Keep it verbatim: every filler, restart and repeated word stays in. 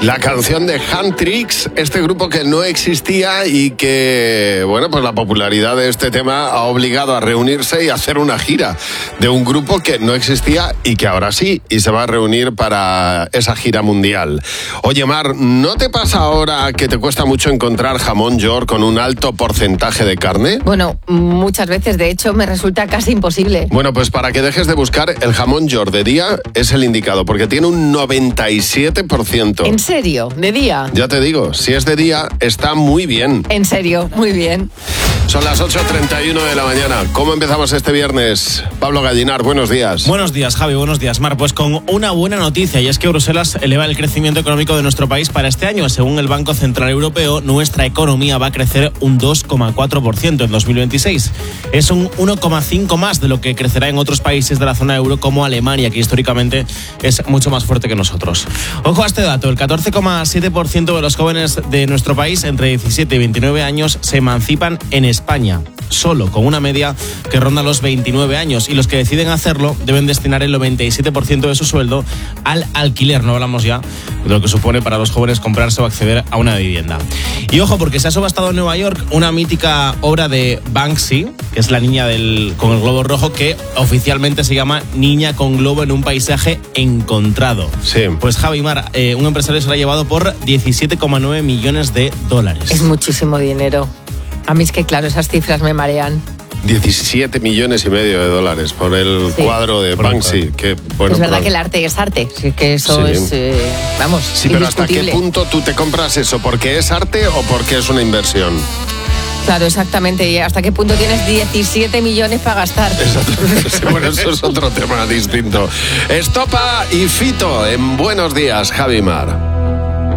La canción de Handtrix, este grupo que no existía y que, bueno, pues la popularidad de este tema ha obligado a reunirse y a hacer una gira de un grupo que no existía y que ahora sí, y se va a reunir para esa gira mundial. Oye, Mar, ¿no te pasa ahora que te cuesta mucho encontrar jamón york con un alto porcentaje de carne? Bueno, muchas veces, de hecho, me resulta casi imposible. Bueno, pues para que dejes de buscar, el jamón york de día es el indicado, porque tiene un noventa y siete por ciento. ¿En serio? ¿De día? Ya te digo, si es de día, está muy bien. En serio, muy bien. Son las ocho treinta y uno de la mañana. ¿Cómo empezamos este viernes? Pablo Gallinar, buenos días. Buenos días, Javi, buenos días, Mar. Pues con una buena noticia, y es que Bruselas eleva el crecimiento económico de nuestro país para este año. Según el Banco Central Europeo, nuestra economía va a crecer un dos coma cuatro por ciento en dos mil veintiséis. Es un uno coma cinco por ciento más de lo que crecerá en otros países de la zona euro, como Alemania, que históricamente es mucho más fuerte que nosotros. Ojo a este dato, el catorce coma siete por ciento de los jóvenes de nuestro país entre diecisiete y veintinueve años se emancipan en España, solo con una media que ronda los veintinueve años, y los que deciden hacerlo deben destinar el noventa y siete por ciento de su sueldo al alquiler. No hablamos ya de lo que supone para los jóvenes comprarse o acceder a una vivienda. Y ojo, porque se ha subastado en Nueva York una mítica obra de Banksy, que es la niña del, con el globo rojo, que oficialmente se llama Niña con globo en un paisaje encontrado. Sí. Pues Javi Mar, eh, un empresario se la ha llevado por diecisiete coma nueve millones de dólares. Es muchísimo dinero. A mí es que, claro, esas cifras me marean. diecisiete millones y medio de dólares por el Sí. cuadro de Banksy. Que, bueno, es verdad claro. que el arte es arte. Sí, que eso Sí. es, eh, vamos, Sí, pero ¿hasta qué indiscutible. punto tú te compras eso? ¿Porque es arte o porque es una inversión? Claro, exactamente. ¿Y hasta qué punto tienes diecisiete millones para gastar? Exacto. Bueno, eso es otro tema distinto. Estopa y Fito en Buenos Días, Javi Mar.